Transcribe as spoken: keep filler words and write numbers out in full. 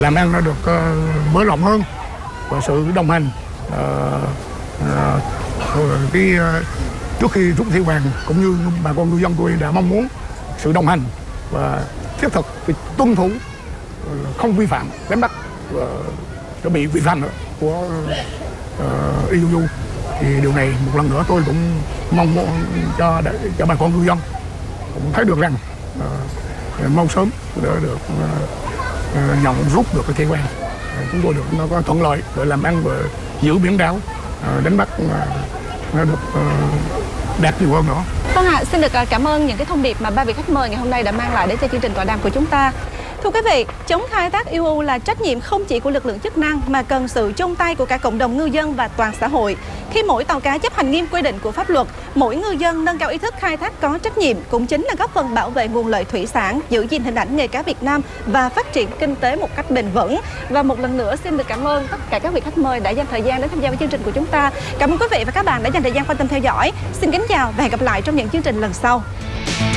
Làm ăn nó được uh, mở rộng hơn và sự đồng hành uh, uh, cái uh, trước khi rút thẻ vàng cũng như bà con ngư dân tôi đã mong muốn sự đồng hành và thiết thực tuân thủ uh, không vi phạm đánh bắt và uh, bị vi phạm nữa của uh, i u u. Thì điều này một lần nữa tôi cũng mong muốn cho cho bà con ngư dân cũng thấy được rằng uh, mong sớm để được uh, nhận rút được cái thẻ vàng, chúng tôi được nó có thuận lợi để làm ăn và giữ biển đảo, uh, đánh bắt uh, nó được uh, đạt nhiều hơn nữa. Vâng ạ, xin được cảm ơn những cái thông điệp mà ba vị khách mời ngày hôm nay đã mang lại đến cho chương trình tọa đàm của chúng ta. Thưa quý vị, chống khai thác i u u là trách nhiệm không chỉ của lực lượng chức năng mà cần sự chung tay của cả cộng đồng ngư dân và toàn xã hội. Khi mỗi tàu cá chấp hành nghiêm quy định của pháp luật, mỗi ngư dân nâng cao ý thức khai thác có trách nhiệm cũng chính là góp phần bảo vệ nguồn lợi thủy sản, giữ gìn hình ảnh nghề cá Việt Nam và phát triển kinh tế một cách bền vững. Và một lần nữa xin được cảm ơn tất cả các vị khách mời đã dành thời gian đến tham gia với chương trình của chúng ta. Cảm ơn quý vị và các bạn đã dành thời gian quan tâm theo dõi. Xin kính chào và hẹn gặp lại trong những chương trình lần sau.